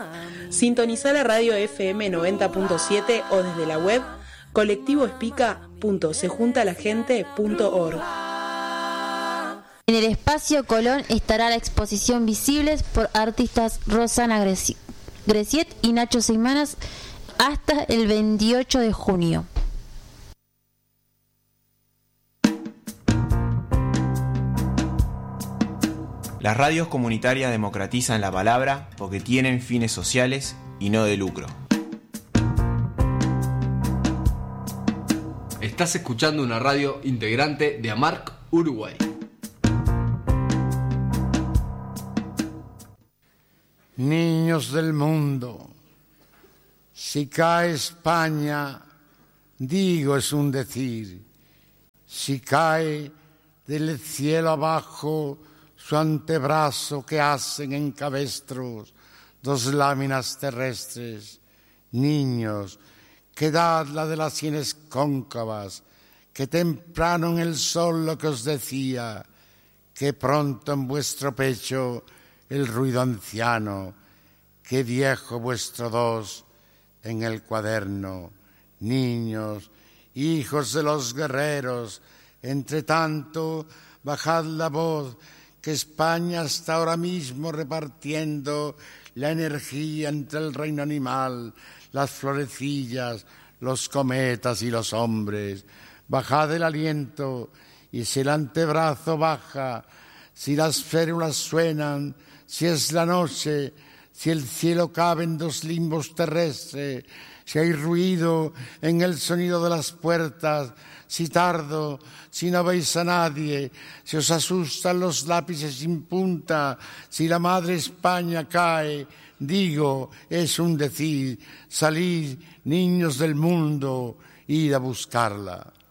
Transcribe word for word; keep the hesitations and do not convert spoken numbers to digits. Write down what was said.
Sintonizá la radio F M noventa punto siete o desde la web colectivoespica punto se junta la gente punto org. En el Espacio Colón estará la exposición Visibles por artistas Rosana Greciet y Nacho Seimanas hasta el veintiocho de junio. Las radios comunitarias democratizan la palabra porque tienen fines sociales y no de lucro. Estás escuchando una radio integrante de AMARC Uruguay. Niños del mundo, si cae España, digo es un decir, si cae del cielo abajo su antebrazo que hacen en cabestros dos láminas terrestres, niños, quedad la de las sienes cóncavas, que temprano en el sol lo que os decía, que pronto en vuestro pecho el ruido anciano, que viejo vuestro dos en el cuaderno, niños, hijos de los guerreros, entre tanto bajad la voz, que España está ahora mismo repartiendo la energía entre el reino animal, las florecillas, los cometas y los hombres. Bajad el aliento, y si el antebrazo baja, si las férulas suenan, si es la noche, si el cielo cabe en dos limbos terrestres, si hay ruido en el sonido de las puertas, si tardo, si no veis a nadie, si os asustan los lápices sin punta, si la madre España cae, digo, es un decir, salid, niños del mundo, id a buscarla.